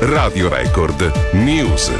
Radio Record News.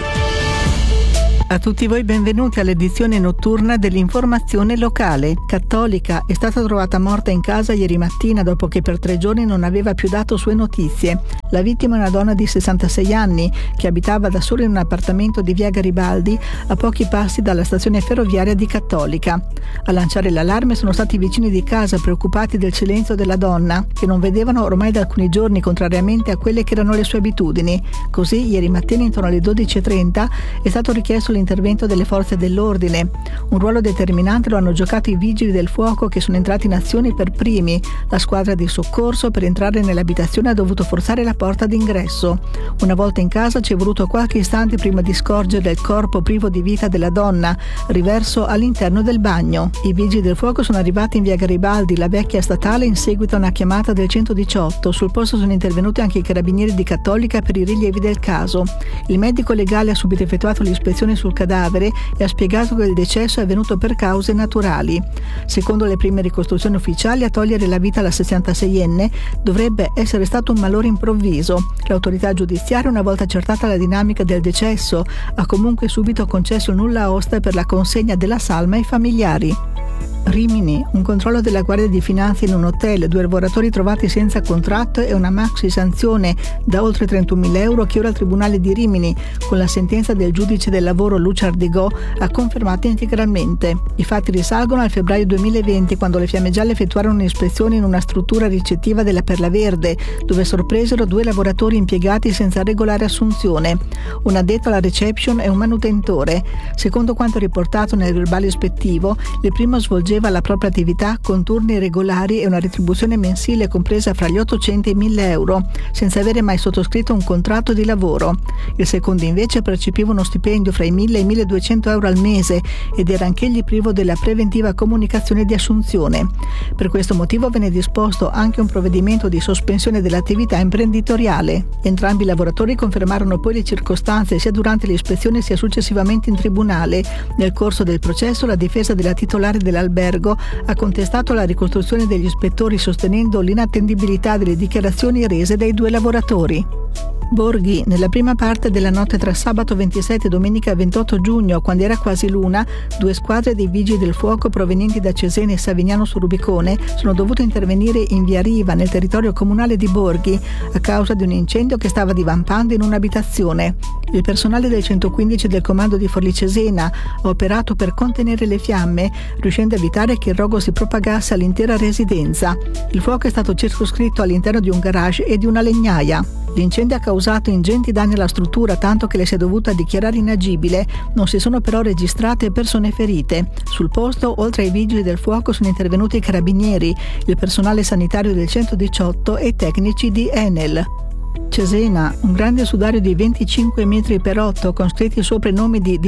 A tutti voi benvenuti all'edizione notturna dell'informazione locale. Cattolica è stata trovata morta in casa ieri mattina dopo che per 3 giorni non aveva più dato sue notizie. La vittima è una donna di 66 anni che abitava da sola in un appartamento di via Garibaldi a pochi passi dalla stazione ferroviaria di Cattolica. A lanciare l'allarme sono stati i vicini di casa preoccupati del silenzio della donna, che non vedevano ormai da alcuni giorni, contrariamente a quelle che erano le sue abitudini. Così ieri mattina intorno alle 12:30 è stato richiesto l'intervento delle forze dell'ordine. Un ruolo determinante lo hanno giocato i vigili del fuoco che sono entrati in azione per primi. La squadra di soccorso per entrare nell'abitazione ha dovuto forzare la porta d'ingresso. Una volta in casa ci è voluto qualche istante prima di scorgere il corpo privo di vita della donna, riverso all'interno del bagno. I vigili del fuoco sono arrivati in via Garibaldi, la vecchia statale, in seguito a una chiamata del 118. Sul posto sono intervenuti anche i carabinieri di Cattolica per i rilievi del caso. Il medico legale ha subito effettuato l'ispezione sul cadavere e ha spiegato che il decesso è avvenuto per cause naturali. Secondo le prime ricostruzioni ufficiali, a togliere la vita alla 66enne dovrebbe essere stato un malore improvviso. L'autorità giudiziaria, una volta accertata la dinamica del decesso, ha comunque subito concesso il nulla osta per la consegna della salma ai familiari. Rimini, un controllo della Guardia di Finanza in un hotel, 2 lavoratori trovati senza contratto e una maxi sanzione da oltre 31.000 euro che ora il Tribunale di Rimini, con la sentenza del giudice del lavoro Lucia Ardigò, ha confermato integralmente. I fatti risalgono al febbraio 2020, quando le Fiamme Gialle effettuarono un'ispezione in una struttura ricettiva della Perla Verde, dove sorpresero 2 lavoratori impiegati senza regolare assunzione, un addetto alla reception e un manutentore. Secondo quanto riportato nel verbale ispettivo, il primo svolgeva la propria attività con turni regolari e una retribuzione mensile compresa fra gli 800 e i 1.000 euro, senza avere mai sottoscritto un contratto di lavoro. Il secondo invece percepiva uno stipendio fra i 1.000 e i 1.200 euro al mese ed era anch'egli privo della preventiva comunicazione di assunzione. Per questo motivo venne disposto anche un provvedimento di sospensione dell'attività imprenditoriale. Entrambi i lavoratori confermarono poi le circostanze sia durante l'ispezione sia successivamente in tribunale. Nel corso del processo la difesa della titolare dell'albergo ha contestato la ricostruzione degli ispettori, sostenendo l'inattendibilità delle dichiarazioni rese dai 2 lavoratori. Borghi, nella prima parte della notte tra sabato 27 e domenica 28 giugno, quando era quasi l'una, 2 squadre dei vigili del fuoco provenienti da Cesena e Savignano sul Rubicone sono dovute intervenire in via Riva, nel territorio comunale di Borghi, a causa di un incendio che stava divampando in un'abitazione. Il personale del 115 del comando di Forlì Cesena ha operato per contenere le fiamme, riuscendo a evitare che il rogo si propagasse all'intera residenza. Il fuoco è stato circoscritto all'interno di un garage e di una legnaia. L'incendio ha causato ingenti danni alla struttura, tanto che le si è dovuta dichiarare inagibile. Non si sono però registrate persone ferite. Sul posto, oltre ai vigili del fuoco, sono intervenuti i carabinieri, il personale sanitario del 118 e i tecnici di Enel. Cesena, un grande sudario di 25 metri per 8 con scritti sopra i nomi di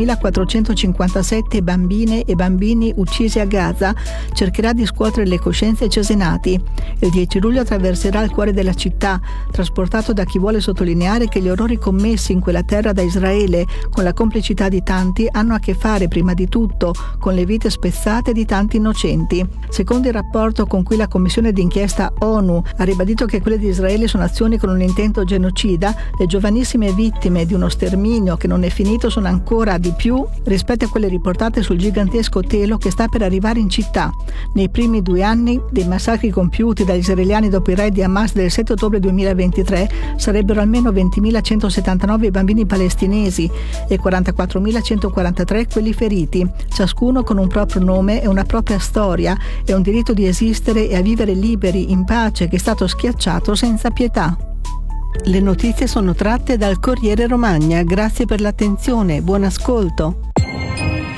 18.457 bambine e bambini uccisi a Gaza, cercherà di scuotere le coscienze ai cesenati. Il 10 luglio attraverserà il cuore della città, trasportato da chi vuole sottolineare che gli orrori commessi in quella terra da Israele, con la complicità di tanti, hanno a che fare prima di tutto con le vite spezzate di tanti innocenti. Secondo il rapporto con cui la commissione d'inchiesta ONU ha ribadito che quelle di Israele sono azioni con un intento genocida, le giovanissime vittime di uno sterminio che non è finito sono ancora di più rispetto a quelle riportate sul gigantesco telo che sta per arrivare in città. Nei primi 2 anni dei massacri compiuti dagli israeliani dopo i raid di Hamas del 7 ottobre 2023 sarebbero almeno 20.179 bambini palestinesi e 44.143 quelli feriti, ciascuno con un proprio nome e una propria storia e un diritto di esistere e a vivere liberi in pace che è stato schiacciato senza pietà. Le notizie sono tratte dal Corriere Romagna. Grazie per l'attenzione, buon ascolto.